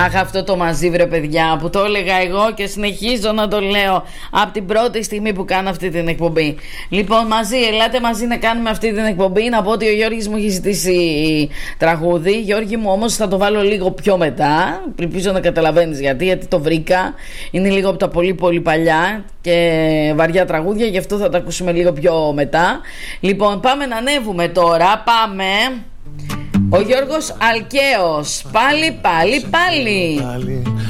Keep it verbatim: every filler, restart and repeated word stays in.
Αχ, αυτό το μαζί, βρε παιδιά, που το έλεγα εγώ και συνεχίζω να το λέω από την πρώτη στιγμή που κάνω αυτή την εκπομπή. Λοιπόν, μαζί, ελάτε μαζί να κάνουμε αυτή την εκπομπή. Να πω ότι ο Γιώργης μου έχει ζητήσει τραγούδι. Γιώργη μου, όμως θα το βάλω λίγο πιο μετά. Ελπίζω να καταλαβαίνεις γιατί, γιατί το βρήκα. Είναι λίγο από τα πολύ πολύ παλιά και βαριά τραγούδια, γι' αυτό θα τα ακούσουμε λίγο πιο μετά. Λοιπόν, πάμε να ανέβουμε τώρα. Πάμε. Ο Γιώργος Αλκαίος. Πάλι, πάλι, πάλι.